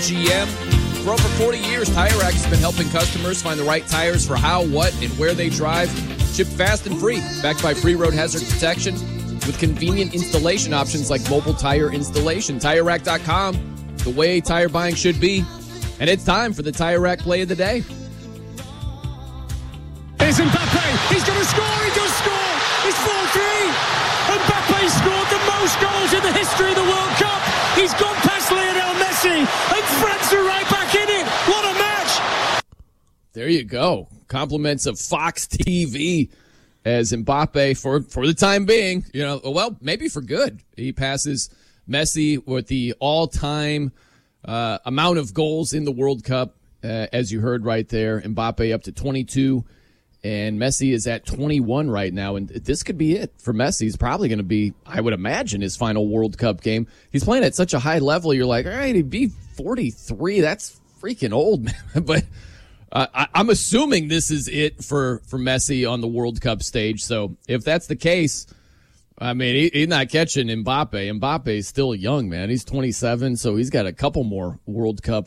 MGM. For over 40 years, Tire Rack has been helping customers find the right tires for how, what, and where they drive. Shipped fast and free, backed by free road hazard protection with convenient installation options like mobile tire installation. TireRack.com, the way tire buying should be. And it's time for the Tire Rack Play of the Day. Here's Mbappe. He's going to score. He does score. It's 4-3. Mbappe scored the most goals in the history of the World Cup. He's gone past Lionel Messi, and France are right back in it. What a match! There you go. Compliments of Fox TV as Mbappe, for the time being, maybe for good. He passes Messi with the all-time amount of goals in the World Cup, as you heard right there. Mbappe up to 22, and Messi is at 21 right now. And this could be it for Messi. He's probably going to be, I would imagine, his final World Cup game. He's playing at such a high level. You're like, all right, he'd be 43. That's freaking old, man. But I'm assuming this is it for Messi on the World Cup stage. So if that's the case, I mean, he's not catching Mbappe. Mbappe is still young, man. He's 27, so he's got a couple more World Cup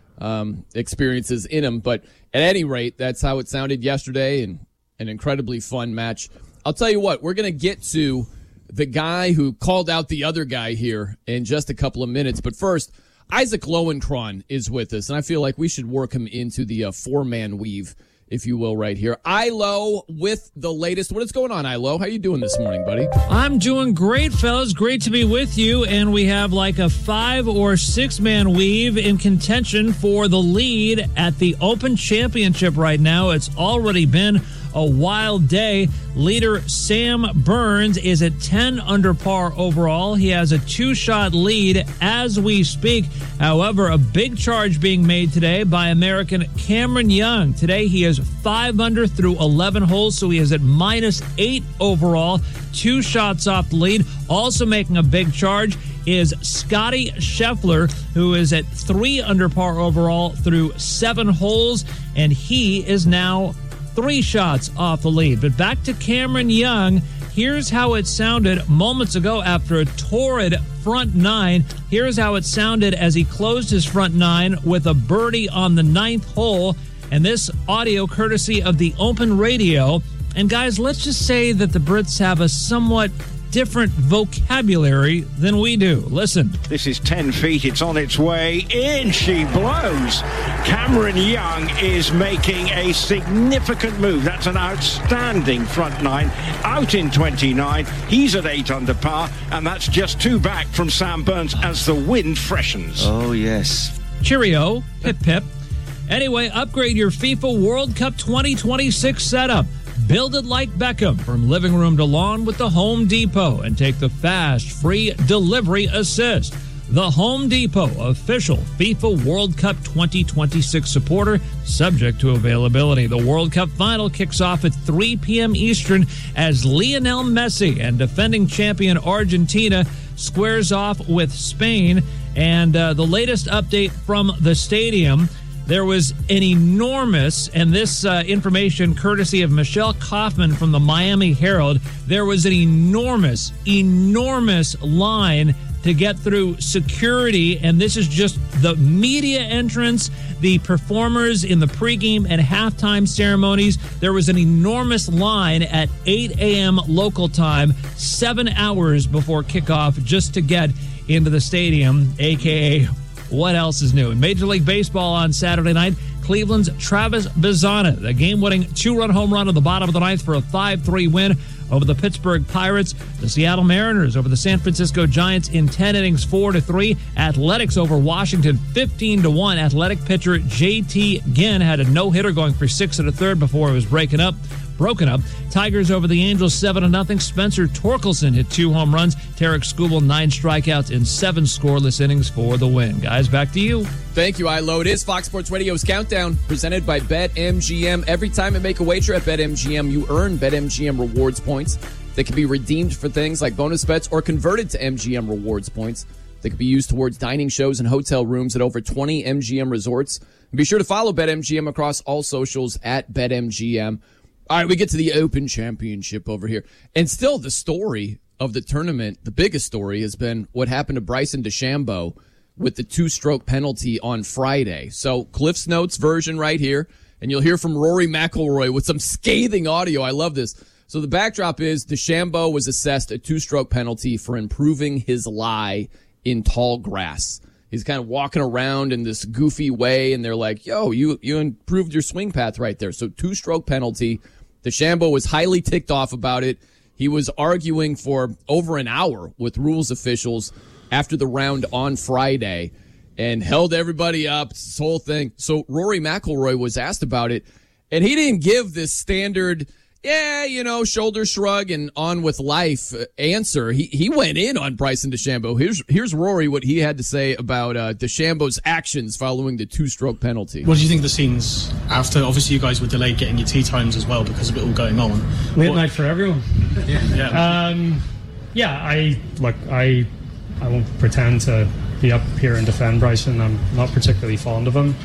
experiences in him. But at any rate, that's how it sounded yesterday, and an incredibly fun match. I'll tell you what, we're going to get to the guy who called out the other guy here in just a couple of minutes. But first, Isaac Lowenkron is with us, and I feel like we should work him into the four-man weave, if you will, right here. Ilo with the latest. What is going on, Ilo? How you doing this morning, buddy? I'm doing great, fellas. Great to be with you. And we have like a 5 or 6 man weave in contention for the lead at the Open Championship right now. It's already been a wild day. Leader Sam Burns is at 10 under par overall. He has a 2-shot lead as we speak. However, a big charge being made today by American Cameron Young. Today he is 5 under through 11 holes, so he is at -8 overall. 2 shots off the lead. Also making a big charge is Scotty Scheffler, who is at 3 under par overall through 7 holes, and he is now 3 shots off the lead. But back to Cameron Young. Here's how it sounded moments ago after a torrid front 9. Here's how it sounded as he closed his front 9 with a birdie on the 9th hole. And this audio courtesy of the Open Radio. And guys, let's just say that the Brits have a somewhat different vocabulary than we do. Listen. This is 10 feet. It's on its way in. She blows. Cameron Young is making a significant move. That's an outstanding front 9. Out in 29. He's at 8 under par, and that's just 2 back from Sam Burns as the wind freshens. Oh, yes. Cheerio. Pip, pip. Anyway, upgrade your FIFA World Cup 2026 setup. Build it like Beckham from living room to lawn with the Home Depot and take the fast, free delivery assist. The Home Depot, official FIFA World Cup 2026 supporter, subject to availability. The World Cup final kicks off at 3 p.m. Eastern as Lionel Messi and defending champion Argentina squares off with Spain. And the latest update from the stadium, there was an enormous, and this information courtesy of Michelle Kaufman from the Miami Herald, there was an enormous line to get through security, and this is just the media entrance, the performers in the pregame and halftime ceremonies. There was an enormous line at 8 a.m. local time, 7 hours before kickoff, just to get into the stadium, a.k.a. what else is new? In Major League Baseball on Saturday night, Cleveland's Travis Bazzana, the game-winning 2-run home run at the bottom of the ninth for a 5-3 win over the Pittsburgh Pirates. The Seattle Mariners over the San Francisco Giants in 10 innings, 4-3. Athletics over Washington, 15-1. Athletic pitcher J.T. Ginn had a no-hitter going for 6 1/3 before it was broken up. Tigers over the Angels 7-0. Spencer Torkelson hit 2 home runs. Tarek Skubal 9 strikeouts in 7 scoreless innings for the win. Guys, back to you. Thank you, Ilo. It is Fox Sports Radio's Countdown, presented by BetMGM. Every time you make a wager at BetMGM, you earn BetMGM rewards points that can be redeemed for things like bonus bets or converted to MGM rewards points that can be used towards dining shows and hotel rooms at over 20 MGM resorts. And be sure to follow BetMGM across all socials at BetMGM. All right, we get to the Open Championship over here. And still the story of the tournament, the biggest story, has been what happened to Bryson DeChambeau with the 2-stroke penalty on Friday. So Cliff's Notes version right here, and you'll hear from Rory McIlroy with some scathing audio. I love this. So the backdrop is DeChambeau was assessed a 2-stroke penalty for improving his lie in tall grass. He's kind of walking around in this goofy way, and they're like, yo, you improved your swing path right there. So 2-stroke penalty. DeChambeau was highly ticked off about it. He was arguing for over an hour with rules officials after the round on Friday and held everybody up, this whole thing. So Rory McIlroy was asked about it, and he didn't give this standard, shoulder shrug and on with life answer. He went in on Bryson DeChambeau. Here's Rory, what he had to say about DeChambeau's actions following the 2-stroke penalty. What do you think of the scenes after? Obviously, you guys were delayed getting your tee times as well because of it all going on. Late night for everyone. Yeah. I won't pretend to be up here and defend Bryson. I'm not particularly fond of him.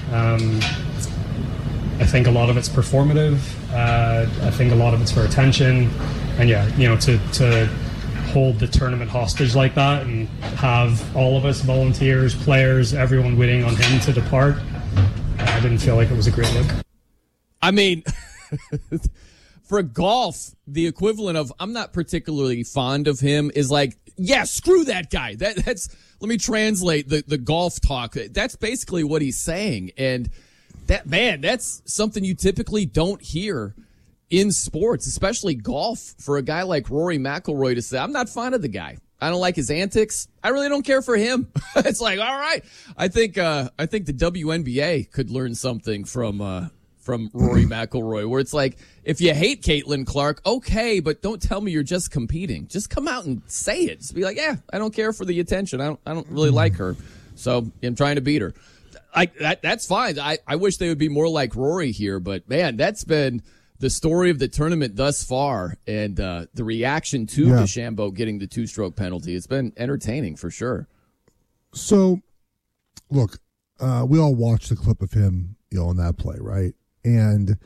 I think a lot of it's performative. I think a lot of it's for attention. And to hold the tournament hostage like that and have all of us, volunteers, players, everyone waiting on him to depart, I didn't feel like it was a great look. I mean, for golf, the equivalent of I'm not particularly fond of him is like, yeah, screw that guy. That's let me translate the golf talk. That's basically what he's saying. And that's something you typically don't hear in sports, especially golf, for a guy like Rory McIlroy to say, I'm not fond of the guy. I don't like his antics. I really don't care for him. It's like, all right. I think the WNBA could learn something from Rory McIlroy, where it's like, if you hate Caitlin Clark, okay, but don't tell me you're just competing. Just come out and say it. Just be like, yeah, I don't care for the attention. I don't really like her, so I'm trying to beat her. That's fine. I wish they would be more like Rory here, but man, that's been the story of the tournament thus far, and the reaction to DeChambeau getting the 2-stroke penalty. It's been entertaining for sure. So, look, we all watched the clip of him, in that play, right? And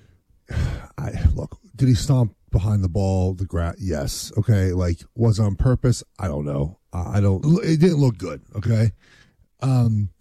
did he stomp behind the ball, the grass? Yes. Okay. Like, was it on purpose? I don't know. It didn't look good. Okay. And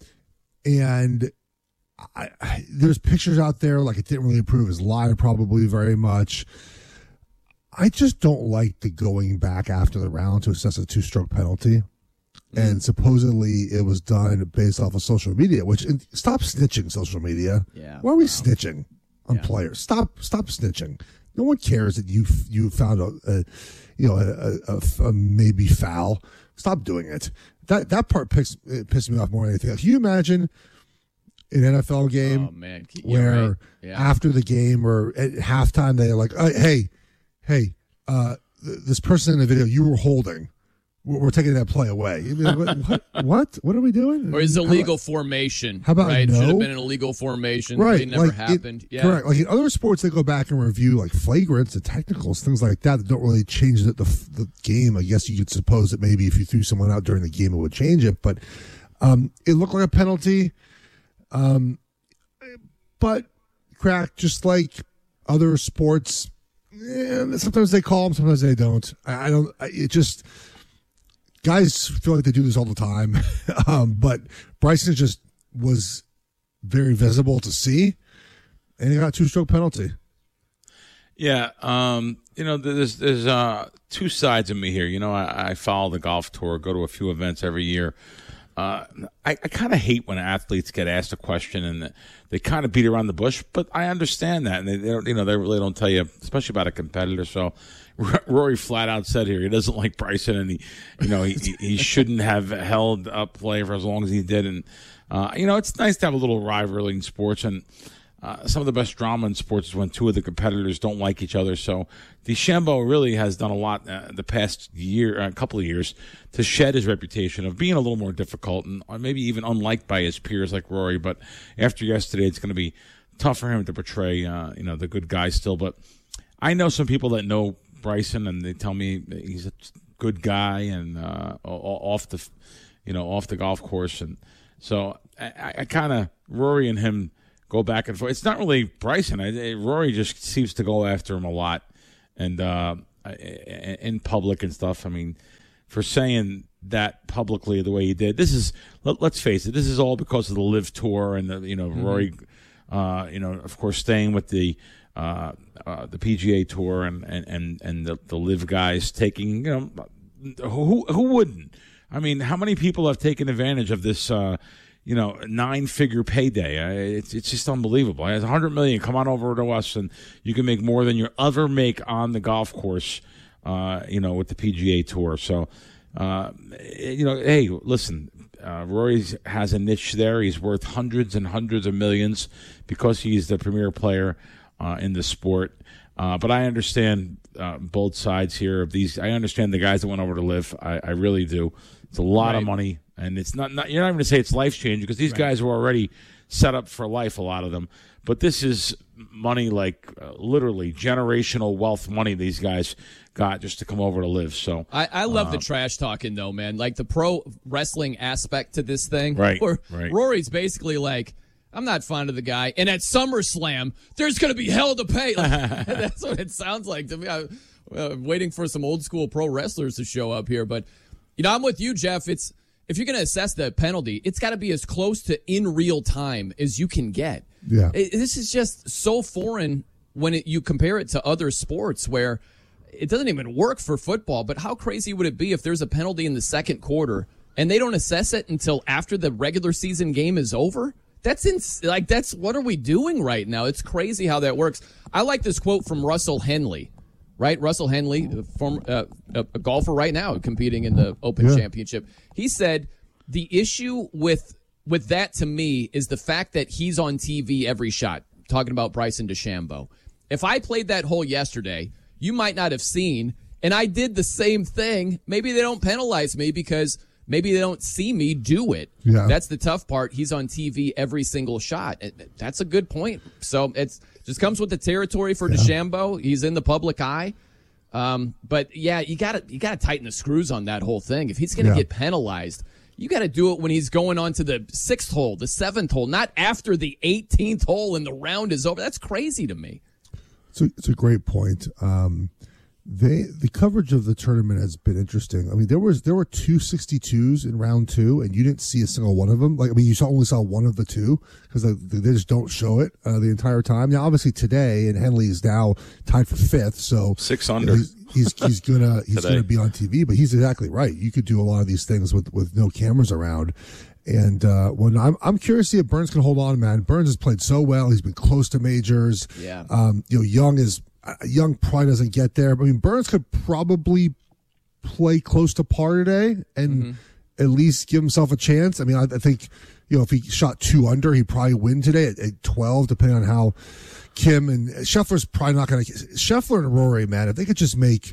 there's pictures out there, like it didn't really improve his lie probably very much. I just don't like the going back after the round to assess a 2-stroke penalty. And supposedly it was done based off of social media, stop snitching, social media. Yeah. Why are we snitching on players? Stop snitching. No one cares that you found a maybe foul. Stop doing it. That part pissed me off more than anything. Can you imagine an NFL game where after the game or at halftime they're like, hey, this person in the video you were holding, we're taking that play away. What are we doing? Or is illegal formation? How about right? no? Should have been an illegal formation. Right. It never happened. Correct. Like in other sports, they go back and review like flagrants, the technicals, things like that don't really change the game. I guess you could suppose that maybe if you threw someone out during the game, it would change it. But it looked like a penalty. But crack, just like other sports, sometimes they call them, sometimes they don't. Guys feel like they do this all the time. But Bryson just was very visible to see, and he got a 2-stroke penalty. Yeah. There's two sides of me here. I follow the golf tour, go to a few events every year. I kind of hate when athletes get asked a question and they kind of beat around the bush, but I understand that, and they don't, they really don't tell you, especially about a competitor. So Rory flat out said here he doesn't like Bryson, and he shouldn't have held up play for as long as he did, and it's nice to have a little rivalry in sports, and some of the best drama in sports is when two of the competitors don't like each other. So DeChambeau really has done a lot the past couple of years to shed his reputation of being a little more difficult and maybe even unliked by his peers like Rory. But after yesterday, it's going to be tough for him to portray, the good guy still. But I know some people that know Bryson, and they tell me he's a good guy and off the golf course. And so I kind of Rory and him go back and forth. It's not really Bryson. Rory just seems to go after him a lot, and in public and stuff. I mean, for saying that publicly the way he did. This is, let's face it, this is all because of the Live Tour and Rory, of course, staying with the PGA Tour and the Live guys taking, who wouldn't? I mean, how many people have taken advantage of this, 9-figure payday? It's just unbelievable. It's $100 million. Come on over to us, and you can make more than you ever make on the golf course, with the PGA Tour. So, hey, listen, Rory has a niche there. He's worth hundreds and hundreds of millions because he's the premier player in the sport. But I understand both sides here of these. I understand the guys that went over to Live. I really do. It's a lot of money, and it's not you're not even going to say it's life-changing because these guys were already set up for life, a lot of them. But this is money like literally generational wealth money these guys got just to come over to Live. So I love the trash talking, though, man. Like the pro wrestling aspect to this thing. Right. Rory's basically like, I'm not fond of the guy. And at SummerSlam, there's going to be hell to pay. Like, that's what it sounds like to me. I'm waiting for some old school pro wrestlers to show up here. But, I'm with you, Jeff. If you're going to assess the penalty, it's got to be as close to in real time as you can get. Yeah. This is just so foreign when you compare it to other sports where it doesn't even work for football. But how crazy would it be if there's a penalty in the second quarter and they don't assess it until after the regular season game is over? That's what are we doing right now? It's crazy how that works. I like this quote from Russell Henley, right? Russell Henley, a golfer right now competing in the Open Championship. He said the issue with that to me is the fact that he's on TV every shot, talking about Bryson DeChambeau. If I played that hole yesterday, you might not have seen, and I did the same thing. Maybe they don't penalize me because maybe they don't see me do it. Yeah. That's the tough part. He's on TV every single shot. That's a good point. So it's just comes with the territory for DeChambeau. He's in the public eye. But yeah, you gotta tighten the screws on that whole thing. If he's gonna get penalized, you got to do it when he's going on to the 6th hole, the 7th hole, not after the 18th hole and the round is over. That's crazy to me. It's a great point. The coverage of the tournament has been interesting. I mean, there were 262s in round 2, and you didn't see a single one of them. You only saw one of the two because they just don't show it the entire time. Now, obviously today, and Henley is now tied for 5th, so 6 under. He's gonna be on TV. But he's exactly right. You could do a lot of these things with no cameras around. And when I'm curious to see if Burns can hold on, man. Burns has played so well. He's been close to majors. Yeah. Young probably doesn't get there. I mean, Burns could probably play close to par today and at least give himself a chance. I mean, I think, if he shot 2 under, he'd probably win today at 12, depending on how Kim and Scheffler's probably not going to. Scheffler and Rory, man, if they could just make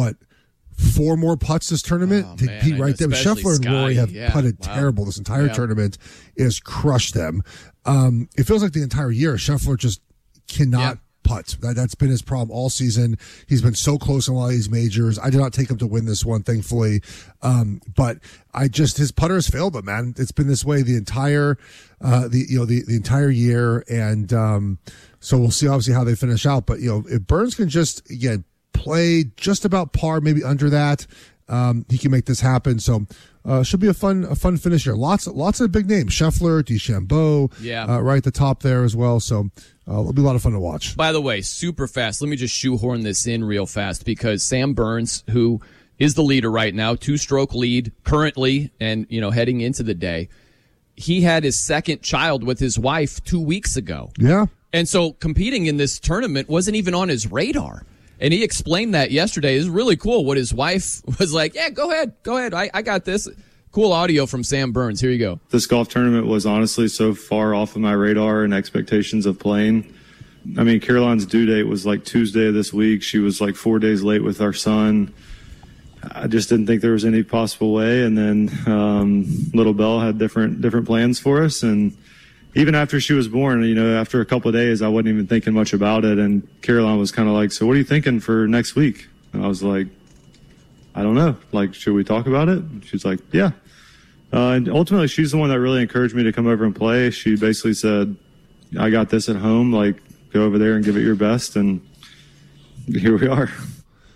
4 more putts this tournament, they'd be right there. Scheffler and Rory have putted terrible this entire tournament. It has crushed them. It feels like the entire year Scheffler just cannot putt. That's been his problem all season. He's been so close in a lot of these majors. I did not take him to win this one, thankfully. But his putter has failed him, man. It's been this way the entire the entire year, and so we'll see obviously how they finish out. But if Burns can just play just about par, maybe under that, he can make this happen. So should be a fun finish here. Lots of big names: Scheffler, DeChambeau, right at the top there as well. So it'll be a lot of fun to watch. By the way, super fast. Let me just shoehorn this in real fast because Sam Burns, who is the leader right now, 2-stroke lead currently, and heading into the day, he had his second child with his wife 2 weeks ago. Yeah, and so competing in this tournament wasn't even on his radar. And he explained that yesterday. It's really cool what his wife was like. Yeah, go ahead. I got this. Cool audio from Sam Burns. Here you go. This golf tournament was honestly so far off of my radar and expectations of playing. I mean, Caroline's due date was like Tuesday of this week. She was like 4 days late with our son. I just didn't think there was any possible way. And then little Belle had different plans for us. And even after she was born, after a couple of days, I wasn't even thinking much about it. And Caroline was kind of like, so what are you thinking for next week? And I was like, I don't know. Like, should we talk about it? And she's like, yeah. And ultimately, she's the one that really encouraged me to come over and play. She basically said, I got this at home. Like, go over there and give it your best. And here we are.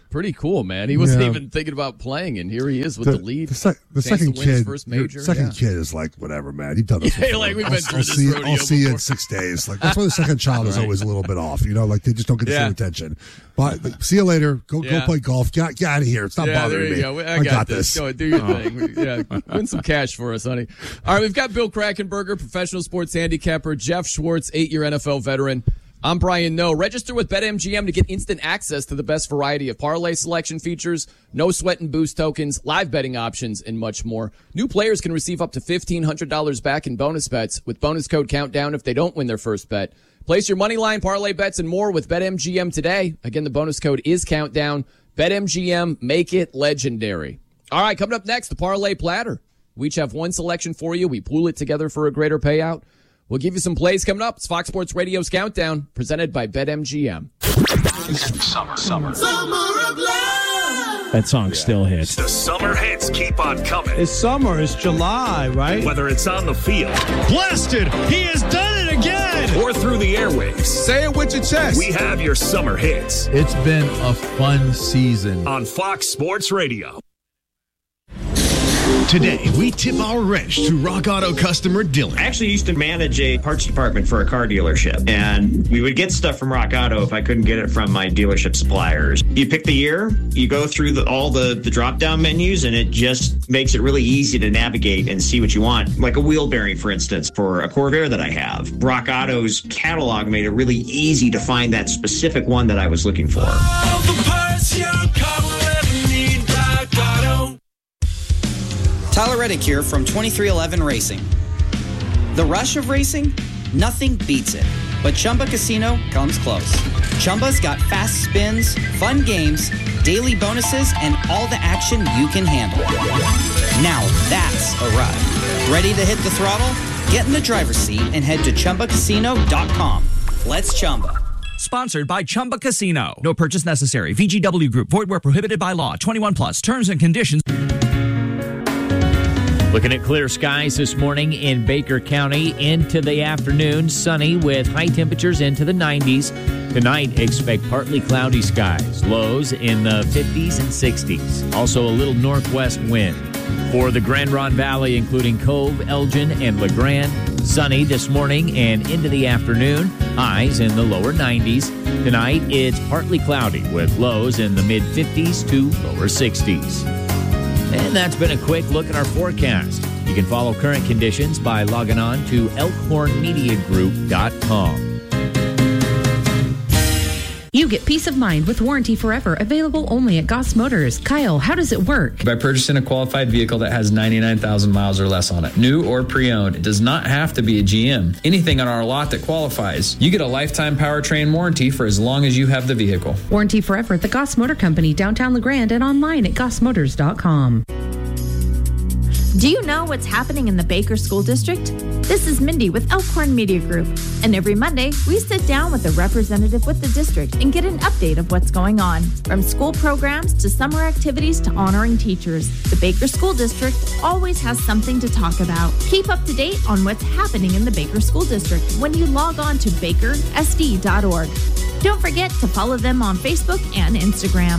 Pretty cool, man. He wasn't even thinking about playing, and here he is with the lead. The second kid, first major. kid is like, whatever, man. You've done this before. Like we've been through this rodeo I'll see you before. in 6 days. Like that's why the second child is always a little bit off. Like they just don't get the same attention. But see you later. Go play golf. Get out of here. It's not bothering me. Go. I got this. Go do your thing. Win some cash for us, honey. All right, we've got Bill Krackomberger, professional sports handicapper, Jeff Schwartz, 8-year NFL veteran. I'm Brian Noe. Register with BetMGM to get instant access to the best variety of parlay selection features, no sweat and boost tokens, live betting options, and much more. New players can receive up to $1,500 back in bonus bets with bonus code Countdown if they don't win their first bet. Place your money line, parlay bets, and more with BetMGM today. Again, the bonus code is Countdown. BetMGM, make it legendary. All right, coming up next, the Parlay Platter. We each have one selection for you. We pool it together for a greater payout. We'll give you some plays coming up. It's Fox Sports Radio's Countdown, presented by BetMGM. Summer of love. That song still hits. The summer hits keep on coming. It's summer. It's July, right? Whether it's on the field. Blasted! He has done it again! Or through the airwaves. Say it with your chest. We have your summer hits. It's been a fun season. On Fox Sports Radio. Today, we tip our wrench to Rock Auto customer Dylan. I actually used to manage a parts department for a car dealership, and we would get stuff from Rock Auto if I couldn't get it from my dealership suppliers. You pick the year, you go through all the drop-down menus, and it just makes it really easy to navigate and see what you want. Like a wheel bearing, for instance, for a Corvair that I have. Rock Auto's catalog made it really easy to find that specific one that I was looking for. All the parts your car will ever need, Rock Auto. Tyler Reddick here from 2311 Racing. The rush of racing? Nothing beats it. But Chumba Casino comes close. Chumba's got fast spins, fun games, daily bonuses, and all the action you can handle. Now that's a ride. Ready to hit the throttle? Get in the driver's seat and head to ChumbaCasino.com. Let's Chumba. Sponsored by Chumba Casino. No purchase necessary. VGW Group. Void where prohibited by law. 21 plus. Terms and conditions. Looking at clear skies this morning in Baker County into the afternoon. Sunny with high temperatures into the 90s. Tonight, expect partly cloudy skies. Lows in the 50s and 60s. Also a little northwest wind. For the Grand Ronde Valley, including Cove, Elgin, and LeGrand, sunny this morning and into the afternoon. Highs in the lower 90s. Tonight, it's partly cloudy with lows in the mid-50s to lower 60s. And that's been a quick look at our forecast. You can follow current conditions by logging on to elkhornmediagroup.com. You get peace of mind with Warranty Forever, available only at Goss Motors. Kyle, how does it work? By purchasing a qualified vehicle that has 99,000 miles or less on it, new or pre-owned. It does not have to be a GM. Anything on our lot that qualifies. You get a lifetime powertrain warranty for as long as you have the vehicle. Warranty Forever at the Goss Motor Company, downtown LeGrand, and online at gossmotors.com. Do you know what's happening in the Baker School District? This is Mindy with Elkhorn Media Group, and every Monday we sit down with a representative with the district and get an update of what's going on. From school programs to summer activities to honoring teachers, the Baker School District always has something to talk about. Keep up to date on what's happening in the Baker School District when you log on to bakersd.org. Don't forget to follow them on Facebook and Instagram.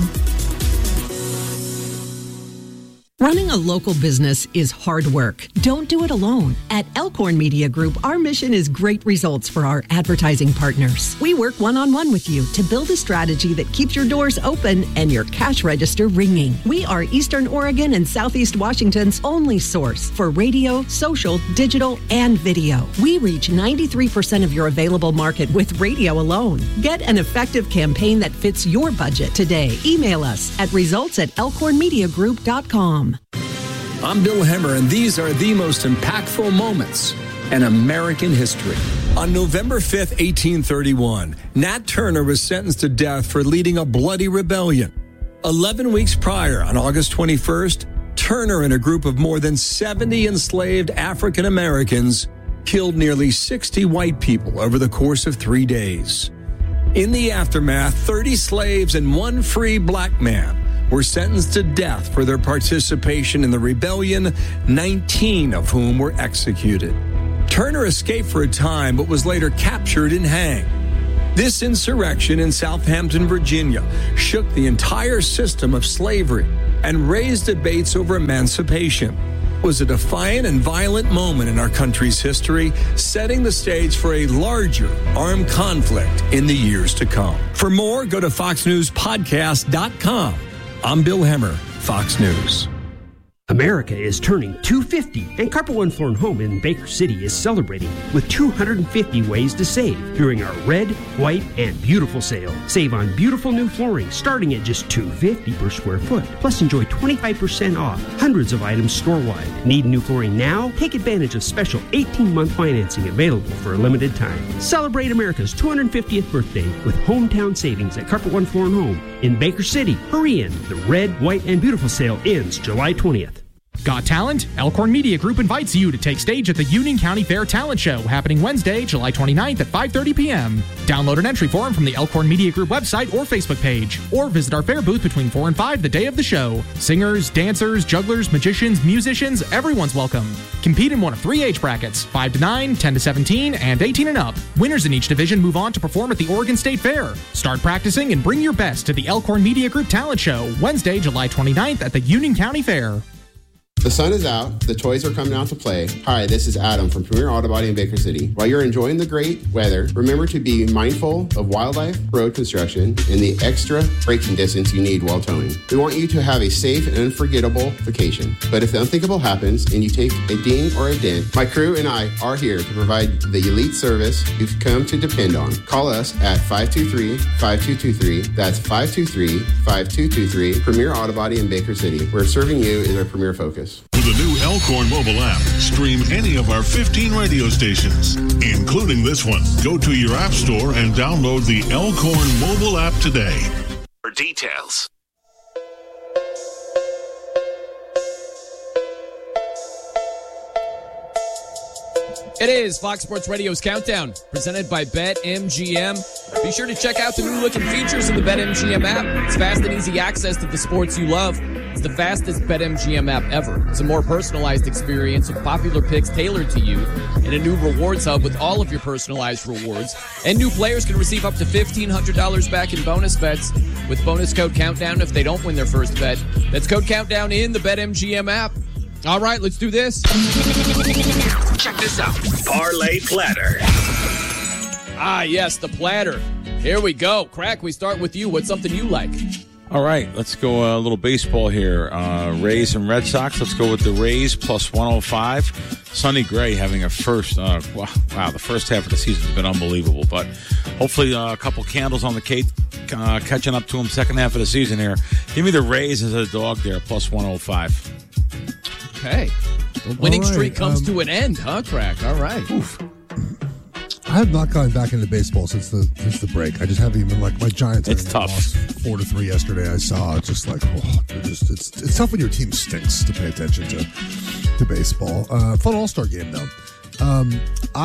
Running a local business is hard work. Don't do it alone. At Elkhorn Media Group, our mission is great results for our advertising partners. We work one-on-one with you to build a strategy that keeps your doors open and your cash register ringing. We are Eastern Oregon and Southeast Washington's only source for radio, social, digital, and video. We reach 93% of your available market with radio alone. Get an effective campaign that fits your budget today. Email us at results@elkhornmediagroup.com. I'm Bill Hemmer, and these are the most impactful moments in American history. On November 5th, 1831, Nat Turner was sentenced to death for leading a bloody rebellion. 11 weeks prior, on August 21st, Turner and a group of more than 70 enslaved African Americans killed nearly 60 white people over the course of 3 days. In the aftermath, 30 slaves and one free black man were sentenced to death for their participation in the rebellion, 19 of whom were executed. Turner escaped for a time, but was later captured and hanged. This insurrection in Southampton, Virginia, shook the entire system of slavery and raised debates over emancipation. It was a defiant and violent moment in our country's history, setting the stage for a larger armed conflict in the years to come. For more, go to foxnewspodcast.com. I'm Bill Hemmer, Fox News. America is turning 250, and Carpet One Floor & Home in Baker City is celebrating with 250 ways to save during our red, white, and beautiful sale. Save on beautiful new flooring starting at just $250 per square foot. Plus, enjoy 25% off hundreds of items store-wide. Need new flooring now? Take advantage of special 18-month financing available for a limited time. Celebrate America's 250th birthday with hometown savings at Carpet One Floor & Home in Baker City. Hurry in. The red, white, and beautiful sale ends July 20th. Got talent? Elkhorn Media Group invites you to take stage at the Union County Fair Talent Show happening Wednesday, July 29th at 5:30 p.m. Download an entry form from the Elkhorn Media Group website or Facebook page, or visit our fair booth between 4 and 5 the day of the show. Singers, dancers, jugglers, magicians, musicians, everyone's welcome. Compete in one of 3 age brackets, 5 to 9, 10 to 17, and 18 and up. Winners in each division move on to perform at the Oregon State Fair. Start practicing and bring your best to the Elkhorn Media Group Talent Show, Wednesday, July 29th at the Union County Fair. The sun is out. The toys are coming out to play. Hi, this is Adam from Premier Auto Body in Baker City. While you're enjoying the great weather, remember to be mindful of wildlife, road construction, and the extra braking distance you need while towing. We want you to have a safe and unforgettable vacation. But if the unthinkable happens and you take a ding or a dent, my crew and I are here to provide the elite service you've come to depend on. Call us at 523-5223. That's 523-5223. Premier Auto Body in Baker City, where serving you is our premier focus. With the new Elkhorn mobile app, stream any of our 15 radio stations, including this one. Go to your app store and download the Elkhorn mobile app today. For details. It is Fox Sports Radio's Countdown, presented by BetMGM. Be sure to check out the new-looking features in the BetMGM app. It's fast and easy access to the sports you love. It's the fastest BetMGM app ever. It's a more personalized experience with popular picks tailored to you, and a new rewards hub with all of your personalized rewards. And new players can receive up to $1,500 back in bonus bets with bonus code Countdown if they don't win their first bet. That's code Countdown in the BetMGM app. All right, let's do this. Check this out. Parlay Platter. Ah, yes, the platter. Here we go. Crack, we start with you. What's something you like? All right, let's go a little baseball here. Rays and Red Sox. Let's go with the Rays plus 105. Sonny Gray having a first. Wow, the first half of the season has been unbelievable. But hopefully a couple candles on the cake catching up to him second half of the season here. Give me the Rays as a dog there, plus 105. Okay. The winning streak comes to an end, huh, Crack? All right. Oof. I have not gone back into baseball since the break. I just haven't even, like, my Giants. It's tough. Lost 4-3 yesterday. I saw just like, it's tough when your team stinks to pay attention to baseball. Fun All-Star game though. I'm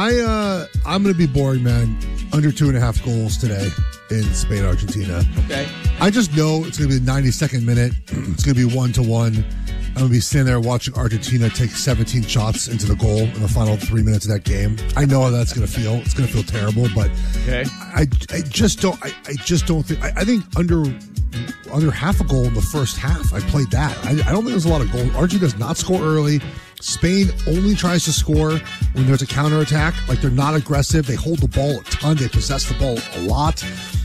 going to be boring, man. Under 2.5 goals today in Spain, Argentina. Okay. I just know it's going to be the 92nd minute. It's going to be 1-1. I'm going to be sitting there watching Argentina take 17 shots into the goal in the final 3 minutes of that game. I know how that's going to feel. It's going to feel terrible, but okay. I just don't think. I think under half a goal in the first half. I played that. I don't think there's a lot of goals. Argentina does not score early. Spain only tries to score when there's a counterattack. Like, they're not aggressive. They hold the ball a ton. They possess the ball a lot.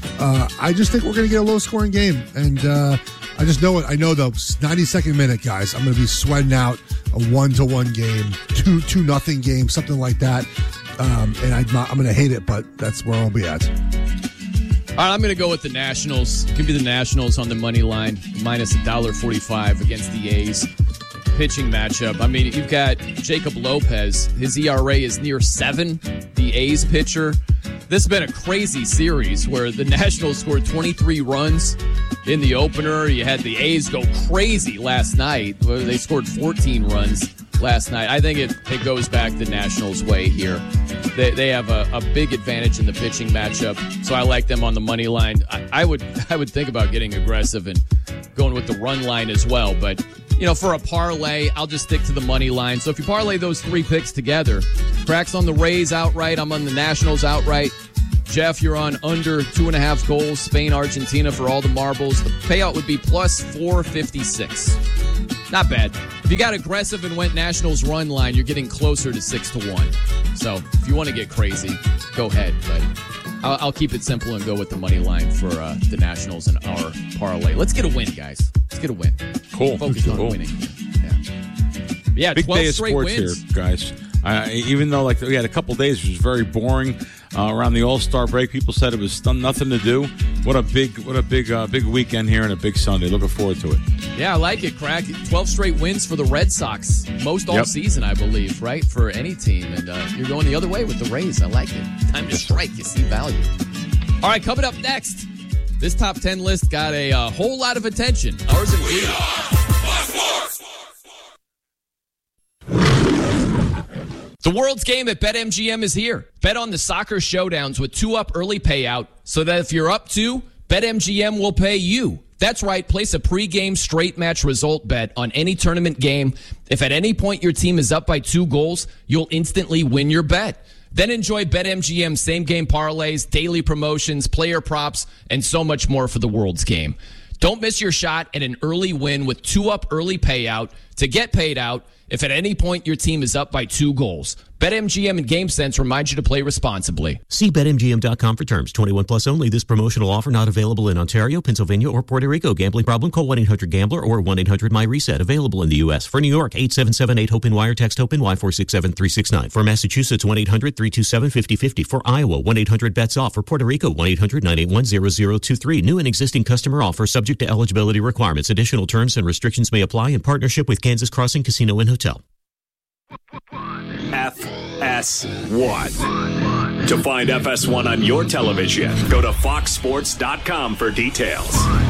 I just think we're going to get a low-scoring game. And I just know it. I know the 92nd minute, guys. I'm going to be sweating out a 1-1 game, 2-0 game, something like that. And I'm going to hate it, but that's where I'll be at. All right, I'm going to go with the Nationals. Give me the Nationals on the money line, minus $1.45 against the A's. Pitching matchup. I mean, you've got Jacob Lopez. His ERA is near 7. The A's pitcher. This has been a crazy series where the Nationals scored 23 runs in the opener. You had the A's go crazy last night. They scored 14 runs last night. I think it goes back the Nationals' way here. They have a big advantage in the pitching matchup, so I like them on the money line. I would think about getting aggressive and going with the run line as well, but for a parlay, I'll just stick to the money line. So if you parlay those 3 picks together, Crack's on the Rays outright, I'm on the Nationals outright. Jeff, you're on under 2.5 goals, Spain, Argentina for all the marbles. The payout would be plus 456. Not bad. If you got aggressive and went Nationals run line, you're getting closer to 6-1. So if you want to get crazy, go ahead. But I'll keep it simple and go with the money line for the Nationals and our parlay. Let's get a win, guys. Let's get a win. Cool. Focus on winning. Yeah, big 12 day of straight sports wins here, guys. Even though we had a couple days, which was very boring around the All-Star break, people said it was nothing to do. What a big weekend here and a big Sunday. Looking forward to it. Yeah, I like it, Crack. 12 straight wins for the Red Sox. Most all season, I believe, right? For any team. And you're going the other way with the Rays. I like it. Time to strike. You see value. All right, coming up next. This top 10 list got a whole lot of attention. Ours included. The World's Game at BetMGM is here. Bet on the soccer showdowns with 2-up early payout so that if you're up 2, BetMGM will pay you. That's right. Place a pregame straight match result bet on any tournament game. If at any point your team is up by 2 goals, you'll instantly win your bet. Then enjoy BetMGM same-game parlays, daily promotions, player props, and so much more for the World's Game. Don't miss your shot at an early win with 2-up early payout to get paid out if at any point your team is up by 2 goals. BetMGM and GameSense remind you to play responsibly. See BetMGM.com for terms. 21 plus only. This promotional offer not available in Ontario, Pennsylvania, or Puerto Rico. Gambling problem? Call 1-800-GAMBLER or 1-800-MyReset. Available in the U.S. For New York, 877-8-HOPE-NY or text HOPE-NY 467-369. For Massachusetts, 1-800-327-5050. For Iowa, 1-800-BETS-OFF. For Puerto Rico, 1-800-981-0023. New and existing customer offer subject to eligibility requirements. Additional terms and restrictions may apply in partnership with Kansas Crossing Casino and Hotel. FS1. To find FS1 on your television, go to foxsports.com for details.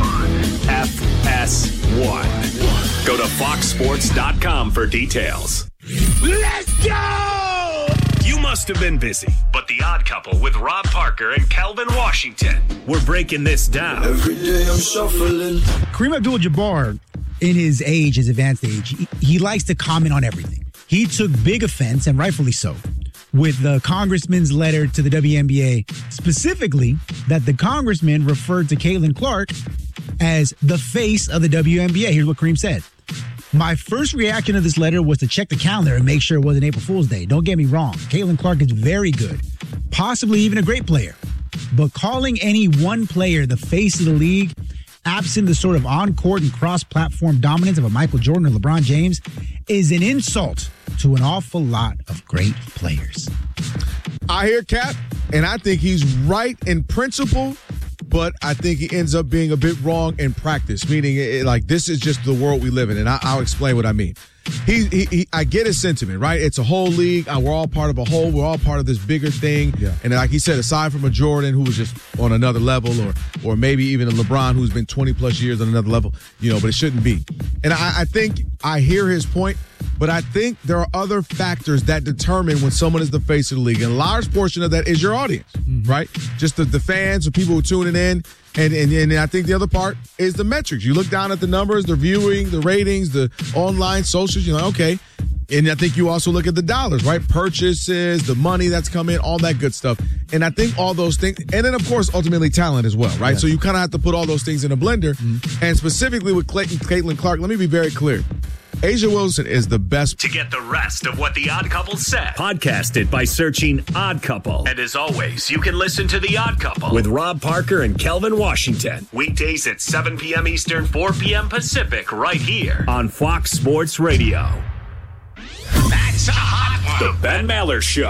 FS1. Go to foxsports.com for details. Let's go! You must have been busy, but The Odd Couple with Rob Parker and Calvin Washington, we're breaking this down. Every day I'm shuffling. Kareem Abdul-Jabbar, in his advanced age, he likes to comment on everything. He took big offense, and rightfully so, with the congressman's letter to the WNBA, specifically that the congressman referred to Caitlin Clark as the face of the WNBA. Here's what Kareem said. My first reaction to this letter was to check the calendar and make sure it wasn't April Fool's Day. Don't get me wrong. Caitlin Clark is very good, possibly even a great player. But calling any one player the face of the league, absent the sort of on-court and cross-platform dominance of a Michael Jordan or LeBron James, is an insult to an awful lot of great players. I hear Cap, and I think he's right in principle, but I think he ends up being a bit wrong in practice, meaning this is just the world we live in, and I'll explain what I mean. I get his sentiment, right? It's a whole league. We're all part of a whole. We're all part of this bigger thing. Yeah. And like he said, aside from a Jordan who was just on another level, or maybe even a LeBron who's been 20 plus years on another level, but it shouldn't be. And I think I hear his point, but I think there are other factors that determine when someone is the face of the league. And a large portion of that is your audience, right? Just the fans or people who are tuning in. And I think the other part is the metrics. You look down at the numbers, the viewing, the ratings, the online socials, you're like, okay. And I think you also look at the dollars, right? Purchases, the money that's come in, all that good stuff. And I think all those things, and then, of course, ultimately talent as well, right? Yes. So you kind of have to put all those things in a blender. Mm-hmm. And specifically with Caitlin Clark, let me be very clear. A'ja Wilson is the best. To get the rest of what The Odd Couple said, podcast it by searching Odd Couple. And as always, you can listen to The Odd Couple with Rob Parker and Kelvin Washington. Weekdays at 7 p.m. Eastern, 4 p.m. Pacific, right here on Fox Sports Radio. That's a hot one. The Ben Maller Show.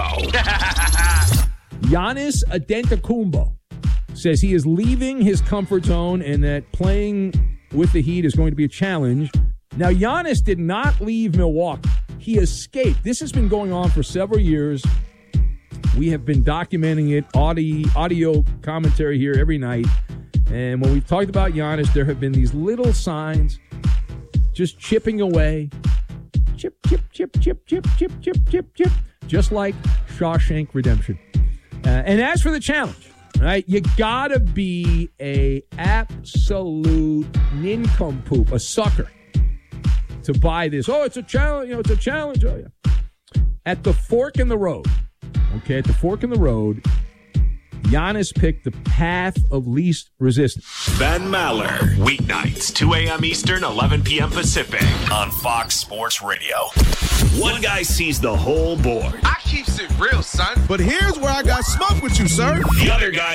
Giannis Antetokounmpo says he is leaving his comfort zone and that playing with the Heat is going to be a challenge. Now, Giannis did not leave Milwaukee. He escaped. This has been going on for several years. We have been documenting it, audio commentary here every night. And when we've talked about Giannis, there have been these little signs just chipping away. Chip, chip, chip, chip, chip, chip, chip, chip, chip. Just like Shawshank Redemption. And as for the challenge, right, you got to be a absolute nincompoop, a sucker, to buy this. Oh, it's a challenge. It's a challenge. Oh, yeah. At the fork in the road, Giannis picked the path of least resistance. Ben Maller, weeknights, 2 a.m. Eastern, 11 p.m. Pacific, on Fox Sports Radio. One guy sees the whole board. I keeps it real, son. But here's where I got smoked with you, sir. The other guy